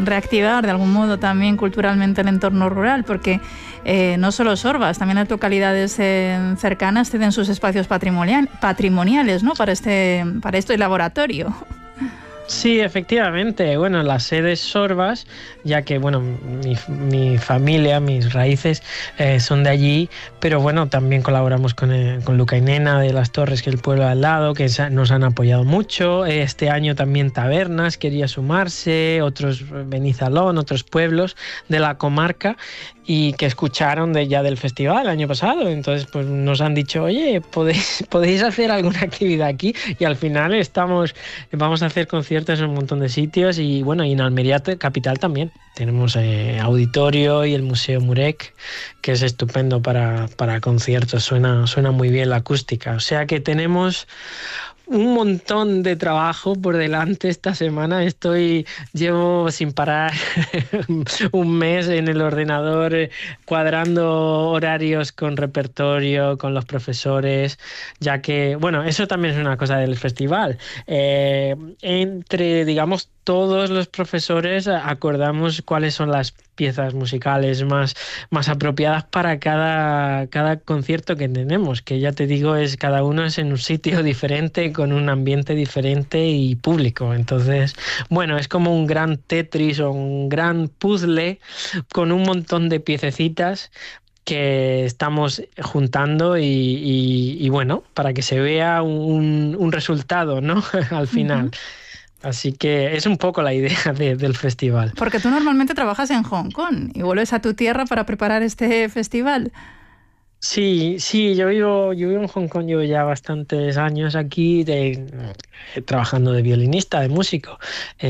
reactivar de algún modo también culturalmente el entorno rural, porque no solo Sorbas, también las localidades cercanas tienen sus espacios patrimoniales, ¿no? Para este laboratorio. Sí, efectivamente. Bueno, la sede es Sorbas, ya que bueno, mi familia, mis raíces son de allí, pero bueno, también colaboramos con Lucainena de las Torres, que es el pueblo al lado, que nos han apoyado mucho. Este año también Tabernas quería sumarse, otros Benizalón, otros pueblos de la comarca, y que escucharon ya del festival el año pasado. Entonces pues nos han dicho, oye, podéis hacer alguna actividad aquí, y al final vamos a hacer conciertos en un montón de sitios. Y bueno, y en Almería capital también tenemos auditorio y el Museo Murek, que es estupendo para conciertos. Suena muy bien la acústica, o sea que tenemos un montón de trabajo por delante esta semana. Llevo sin parar un mes en el ordenador cuadrando horarios con repertorio, con los profesores, ya que, bueno, eso también es una cosa del festival. Entre, digamos, todos los profesores acordamos cuáles son las piezas musicales más apropiadas para cada concierto que tenemos, que ya te digo, cada uno es en un sitio diferente, con un ambiente diferente y público. Entonces, bueno, es como un gran Tetris o un gran puzzle con un montón de piececitas que estamos juntando y bueno, para que se vea un resultado, ¿no? Al final. Uh-huh. Así que es un poco la idea del festival. Porque tú normalmente trabajas en Hong Kong y vuelves a tu tierra para preparar este festival. Sí, yo vivo en Hong Kong, llevo ya bastantes años aquí trabajando de violinista, de músico.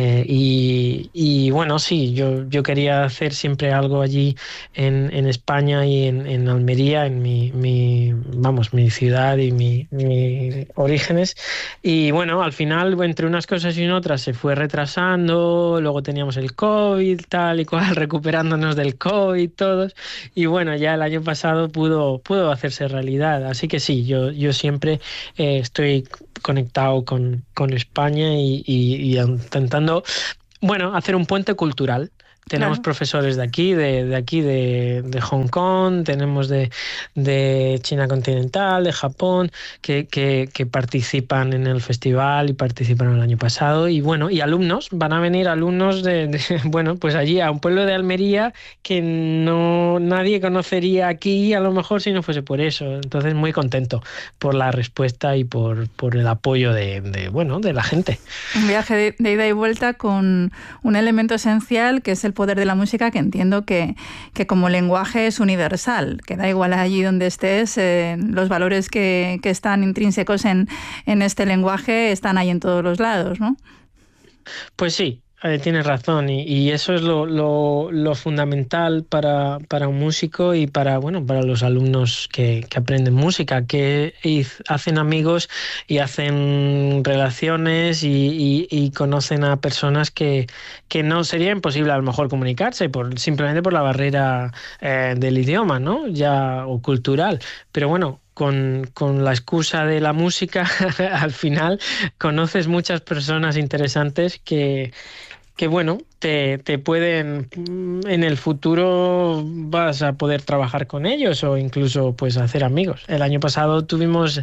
Y bueno, sí, yo quería hacer siempre algo allí en España y en Almería, en mi ciudad y mis orígenes. Y bueno, al final, entre unas cosas y otras, se fue retrasando. Luego teníamos el COVID, tal y cual, recuperándonos del COVID todos. Y bueno, ya el año pasado pudo hacerse realidad. Así que sí, yo siempre estoy conectado con España y intentando, bueno, hacer un puente cultural. Tenemos claro. Profesores de aquí, de Hong Kong, tenemos de China continental, de Japón, que participan en el festival y participaron el año pasado. Y bueno, y van a venir alumnos bueno, pues allí a un pueblo de Almería que nadie conocería aquí, a lo mejor, si no fuese por eso. Entonces, muy contento por la respuesta y por el apoyo de la gente. Un viaje de ida y vuelta con un elemento esencial, que es el poder de la música, que entiendo que como lenguaje es universal, que da igual allí donde estés, los valores que están intrínsecos en este lenguaje están ahí en todos los lados, ¿no? Pues sí. Tienes razón, y eso es lo fundamental para un músico y para los alumnos que aprenden música, que hacen amigos y hacen relaciones y conocen a personas que no sería imposible a lo mejor comunicarse simplemente por la barrera del idioma, ¿no? O cultural, pero bueno, con la excusa de la música al final conoces muchas personas interesantes que bueno, te pueden, en el futuro vas a poder trabajar con ellos o incluso pues hacer amigos. El año pasado tuvimos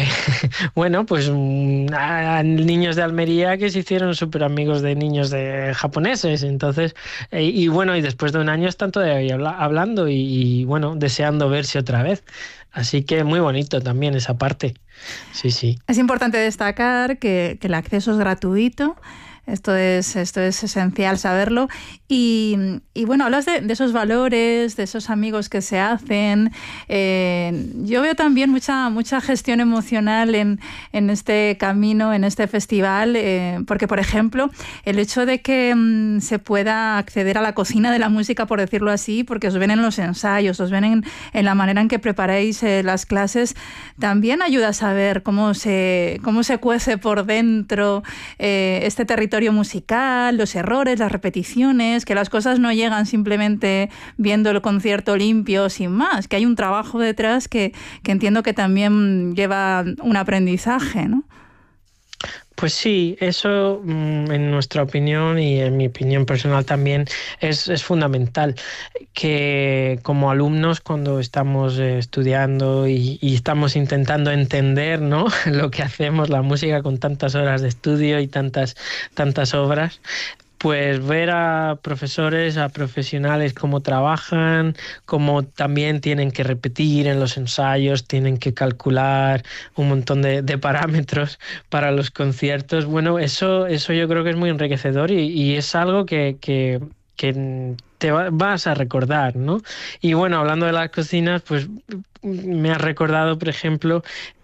niños de Almería que se hicieron súper amigos de niños de japoneses. Entonces, y después de un año están todavía hablando y deseando verse otra vez. Así que muy bonito también esa parte. Sí. Es importante destacar que el acceso es gratuito. Esto es esencial saberlo. Y bueno, hablas de esos valores, de esos amigos que se hacen. Yo veo también mucha gestión emocional en este camino, en este festival, porque, por ejemplo, el hecho de que se pueda acceder a la cocina de la música, por decirlo así, porque os ven en los ensayos, os ven en la manera en que preparáis las clases, también ayuda a saber cómo se cuece por dentro este territorio musical, los errores, las repeticiones, que las cosas no llegan simplemente viendo el concierto limpio sin más, que hay un trabajo detrás que entiendo que también lleva un aprendizaje, ¿no? Pues sí, eso en nuestra opinión y en mi opinión personal también es fundamental, que como alumnos cuando estamos estudiando y estamos intentando entender, ¿no? lo que hacemos, la música con tantas horas de estudio y tantas obras, pues ver a profesores, a profesionales cómo trabajan, cómo también tienen que repetir en los ensayos, tienen que calcular un montón de parámetros para los conciertos. Bueno, eso yo creo que es muy enriquecedor y es algo que te vas a recordar, ¿no? Y bueno, hablando de las cocinas, pues me ha recordado, por ejemplo,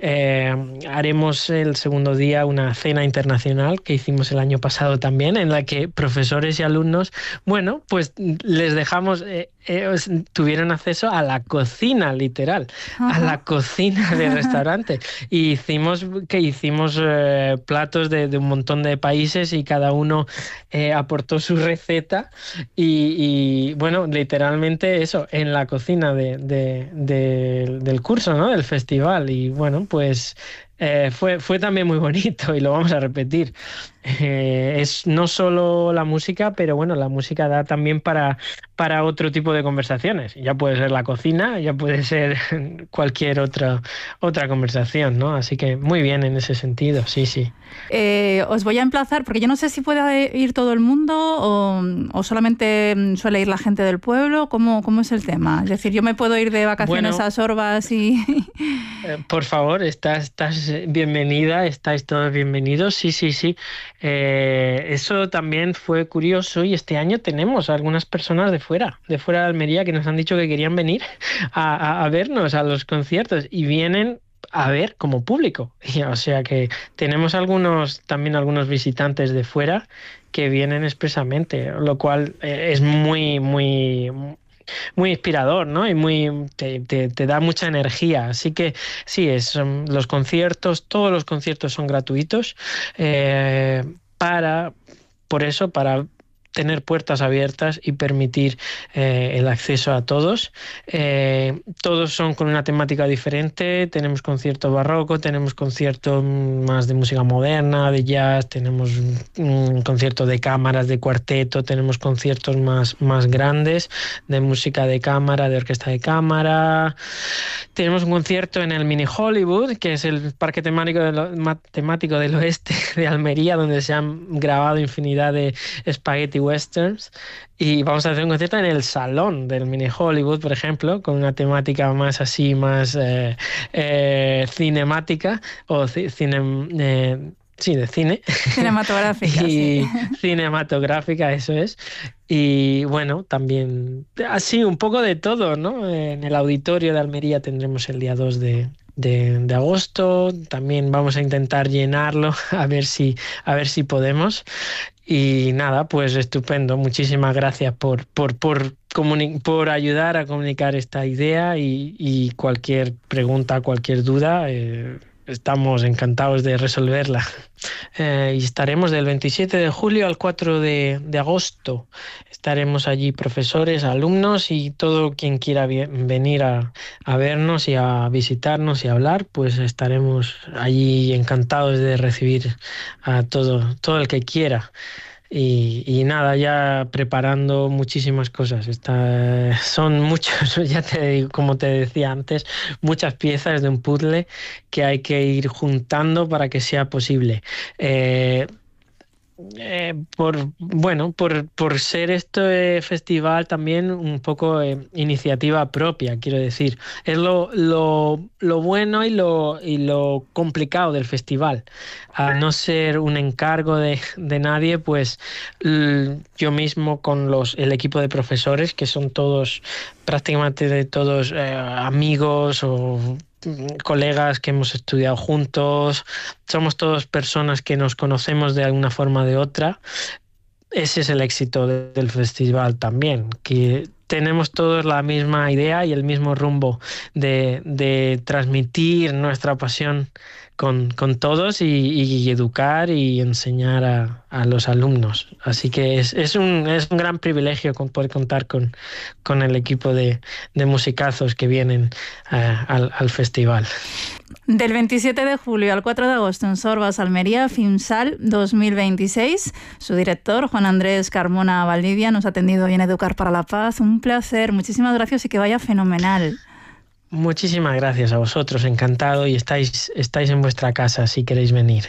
haremos el segundo día una cena internacional que hicimos el año pasado también, en la que profesores y alumnos, bueno, pues les dejamos, tuvieron acceso a la cocina, literal, a la cocina del restaurante. Y hicimos platos de un montón de países y cada uno aportó su receta y bueno, literalmente eso, en la cocina del curso, ¿no? Del festival. Y bueno, pues fue también muy bonito y lo vamos a repetir. Es no solo la música, pero bueno, la música da también para otro tipo de conversaciones. Ya puede ser la cocina, ya puede ser cualquier otra conversación, ¿no? Así que muy bien en ese sentido, sí, sí. Os voy a emplazar, porque yo no sé si puede ir todo el mundo o solamente suele ir la gente del pueblo. ¿Cómo es el tema? Es decir, yo me puedo ir de vacaciones a Sorbas y... por favor, estás bienvenida, estáis todos bienvenidos, sí, sí, sí. Eso también fue curioso y este año tenemos algunas personas de fuera de Almería que nos han dicho que querían venir a vernos a los conciertos y vienen a ver como público. O sea que tenemos también algunos visitantes de fuera que vienen expresamente, lo cual es muy, muy, muy inspirador, ¿no? Y te da mucha energía. Así que sí, los conciertos, todos los conciertos son gratuitos para tener puertas abiertas y permitir el acceso a todos. Todos son con una temática diferente. Tenemos concierto barroco, tenemos conciertos más de música moderna, de jazz, tenemos un concierto de cámaras, de cuarteto, tenemos conciertos más grandes de música de cámara, de orquesta de cámara. Tenemos un concierto en el Mini Hollywood, que es el parque temático del oeste de Almería, donde se han grabado infinidad de spaghetti westerns, y vamos a hacer un concierto en el salón del Mini Hollywood, por ejemplo, con una temática más así, más cinemática o de cine. Cinematográfica. Y sí. cinematográfica, eso es. Y bueno, también así un poco de todo, ¿no? En el auditorio de Almería tendremos el día 2 de agosto. También vamos a intentar llenarlo a ver si podemos. Y nada, pues estupendo. Muchísimas gracias por ayudar a comunicar esta idea y cualquier pregunta, cualquier duda, estamos encantados de resolverla. Y estaremos del 27 de julio al 4 de agosto. Estaremos allí profesores, alumnos y todo quien quiera venir a vernos y a visitarnos y a hablar, pues estaremos allí encantados de recibir a todo el que quiera. Y nada, ya preparando muchísimas cosas. Son muchos, ya te digo, como te decía antes, muchas piezas de un puzzle que hay que ir juntando para que sea posible. Por ser este festival también un poco iniciativa propia, quiero decir, es lo bueno y lo complicado del festival. Al no ser un encargo de nadie, pues yo mismo con el equipo de profesores, que son prácticamente de todos amigos o colegas que hemos estudiado juntos, somos todos personas que nos conocemos de alguna forma o de otra. Ese es el éxito del festival también, que tenemos todos la misma idea y el mismo rumbo de transmitir nuestra pasión con todos y educar y enseñar a los alumnos. Así que es un gran privilegio poder contar con el equipo de musicazos que vienen al festival. Del 27 de julio al 4 de agosto en Sorbas, Almería, FIMSAL 2026. Su director, Juan Andrés Carmona Valdivia, nos ha atendido hoy en Educar para la Paz. Un placer, muchísimas gracias y que vaya fenomenal. Muchísimas gracias a vosotros, encantado, y estáis en vuestra casa si queréis venir.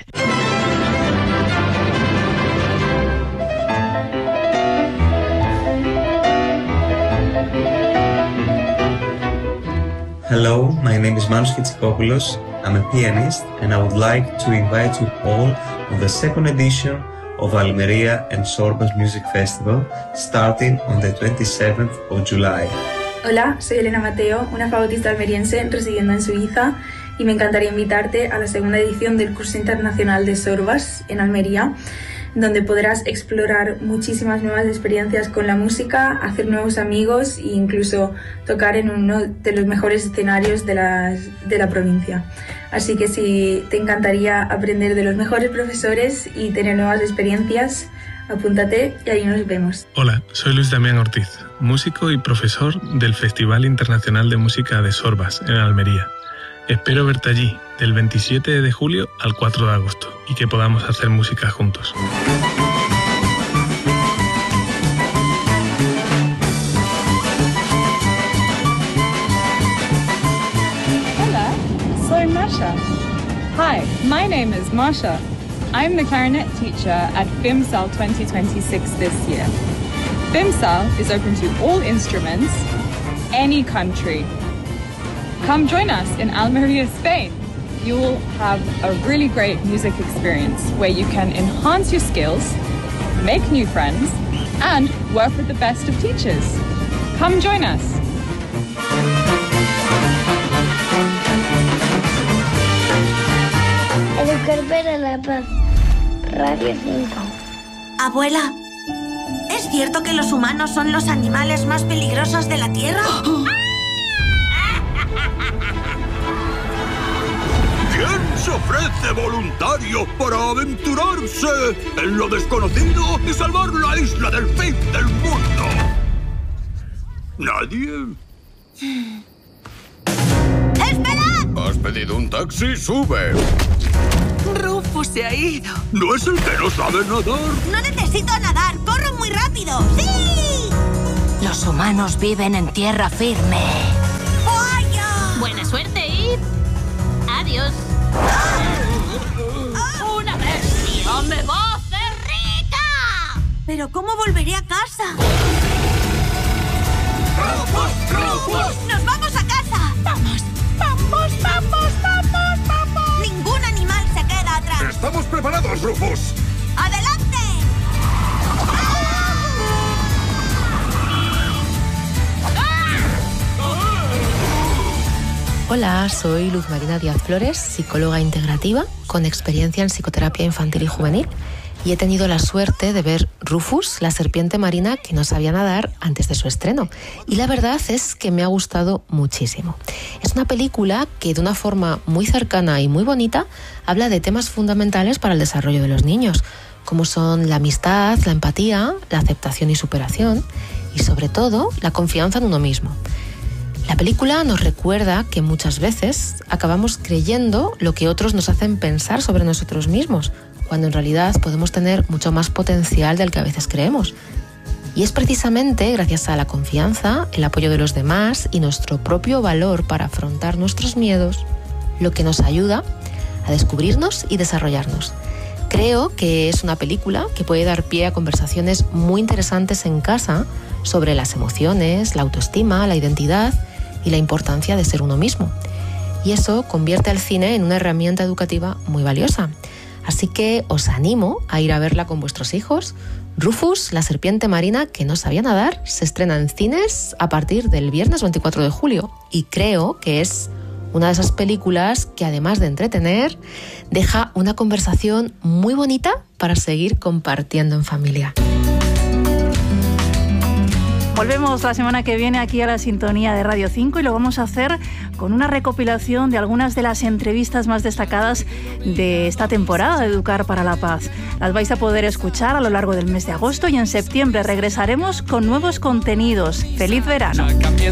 Hello, my name is Manos Kitsikopoulos. I'm a pianist and I would like to invite you all on the second edition of Almería and Sorbas Music Festival starting on the 27th of July. Hola, soy Elena Mateo, una fagotista almeriense residiendo en Suiza, y me encantaría invitarte a la segunda edición del curso internacional de Sorbas en Almería, donde podrás explorar muchísimas nuevas experiencias con la música, hacer nuevos amigos e incluso tocar en uno de los mejores escenarios de la provincia. Así que si te encantaría aprender de los mejores profesores y tener nuevas experiencias, apúntate y ahí nos vemos. Hola, soy Luis Damián Ortiz, músico y profesor del Festival Internacional de Música de Sorbas en Almería. Espero verte allí, del 27 de julio al 4 de agosto, y que podamos hacer música juntos. Hola, soy Masha. Hi, my name is Masha. I'm the clarinet teacher at FIMSAL 2026 this year. FIMSAL is open to all instruments, any country. Come join us in Almería, Spain. You will have a really great music experience where you can enhance your skills, make new friends, and work with the best of teachers. Come join us. Educar para la Paz, Radio 5. Abuela, ¿es cierto que los humanos son los animales más peligrosos de la Tierra? ¿Quién se ofrece voluntario para aventurarse en lo desconocido y salvar la isla del fin del mundo? ¿Nadie? ¡Esperad! ¿Has pedido un taxi? ¡Sube! Rufus se ha ido. ¿No es el que no sabe nadar? No necesito nadar, corro muy rápido. ¡Sí! Los humanos viven en tierra firme. ¡Vaya! Buena suerte y... adiós. ¡Una bestia me va a hacer rica! ¿Pero cómo volveré a casa? ¡Rufus! ¡Rufus! ¡Nos vamos a casa! ¡Vamos! ¡Vamos, vamos, vamos, vamos! Ningún animal se queda atrás. ¡Estamos preparados, Rufus! ¡Adelante! Hola, soy Luz Marina Díaz Flores, psicóloga integrativa con experiencia en psicoterapia infantil y juvenil, y he tenido la suerte de ver Rufus, la serpiente marina que no sabía nadar, antes de su estreno. Y la verdad es que me ha gustado muchísimo. Es una película que de una forma muy cercana y muy bonita habla de temas fundamentales para el desarrollo de los niños, como son la amistad, la empatía, la aceptación y superación, y sobre todo la confianza en uno mismo. La película nos recuerda que muchas veces acabamos creyendo lo que otros nos hacen pensar sobre nosotros mismos, cuando en realidad podemos tener mucho más potencial del que a veces creemos. Y es precisamente gracias a la confianza, el apoyo de los demás y nuestro propio valor para afrontar nuestros miedos lo que nos ayuda a descubrirnos y desarrollarnos. Creo que es una película que puede dar pie a conversaciones muy interesantes en casa sobre las emociones, la autoestima, la identidad y la importancia de ser uno mismo. Y eso convierte al cine en una herramienta educativa muy valiosa. Así que os animo a ir a verla con vuestros hijos. Rufus, la serpiente marina que no sabía nadar, se estrena en cines a partir del viernes 24 de julio. Y creo que es una de esas películas que, además de entretener, deja una conversación muy bonita para seguir compartiendo en familia. Volvemos la semana que viene aquí a la sintonía de Radio 5 y lo vamos a hacer con una recopilación de algunas de las entrevistas más destacadas de esta temporada de Educar para la Paz. Las vais a poder escuchar a lo largo del mes de agosto y en septiembre regresaremos con nuevos contenidos. ¡Feliz verano!